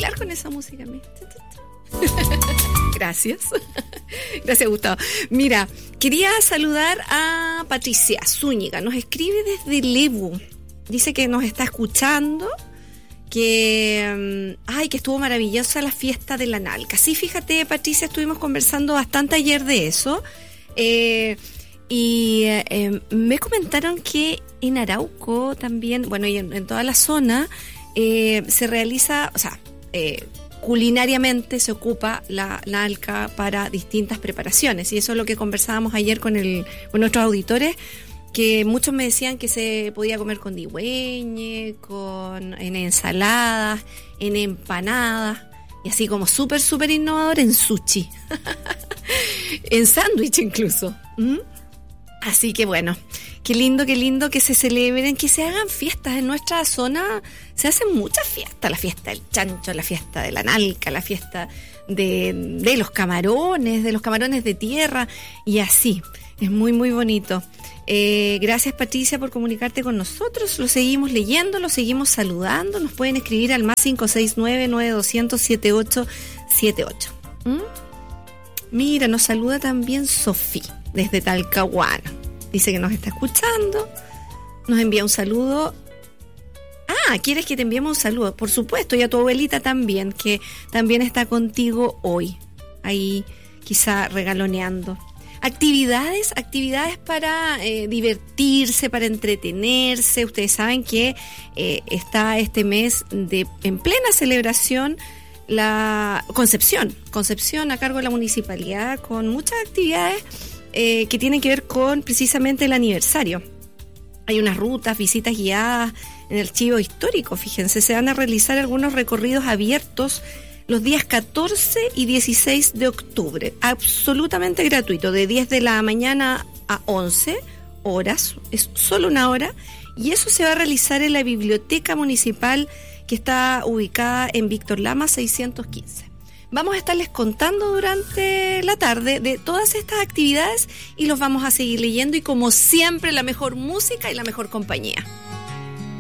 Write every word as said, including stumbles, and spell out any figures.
bailar con esa música. Gracias. Gracias, Gustavo. Mira, quería saludar a Patricia Zúñiga. Nos escribe desde Lebu. Dice que nos está escuchando, que ay, que estuvo maravillosa la fiesta de la Nalca. Sí, fíjate, Patricia, estuvimos conversando bastante ayer de eso. Eh, y eh, me comentaron que en Arauco también, bueno, y en, en toda la zona, eh, se realiza, o sea, eh, culinariamente se ocupa la Nalca para distintas preparaciones. Y eso es lo que conversábamos ayer con, el, con nuestros auditores, que muchos me decían que se podía comer con digüeñe, con, en ensaladas, en empanadas, y así como súper, súper innovador en sushi. En sándwich incluso. ¿Mm? Así que bueno, qué lindo, qué lindo que se celebren, que se hagan fiestas. En nuestra zona se hacen muchas fiestas, la fiesta del chancho, la fiesta de la Nalca, la fiesta de, de los camarones, de los camarones de tierra, y así, es muy, muy bonito. Eh, gracias, Patricia, por comunicarte con nosotros. Lo seguimos leyendo, lo seguimos saludando. Nos pueden escribir al más cinco seis nueve, nueve dos cero cero, siete ocho siete ocho. ¿Mm? Mira, nos saluda también Sofía desde Talcahuano. Dice que nos está escuchando. Nos envía un saludo. Ah, ¿quieres que te enviemos un saludo? Por supuesto, y a tu abuelita también, que también está contigo hoy. Ahí quizá regaloneando. Actividades, actividades para eh, divertirse, para entretenerse. Ustedes saben que eh, está este mes de en plena celebración la Concepción, Concepción a cargo de la municipalidad, con muchas actividades eh, que tienen que ver con precisamente el aniversario. Hay unas rutas, visitas guiadas en el archivo histórico, fíjense, se van a realizar algunos recorridos abiertos los días catorce y dieciséis de octubre, absolutamente gratuito, de diez de la mañana a once horas, es solo una hora, y eso se va a realizar en la Biblioteca Municipal, que está ubicada en Víctor Lama seiscientos quince. Vamos a estarles contando durante la tarde de todas estas actividades y los vamos a seguir leyendo, y como siempre, la mejor música y la mejor compañía.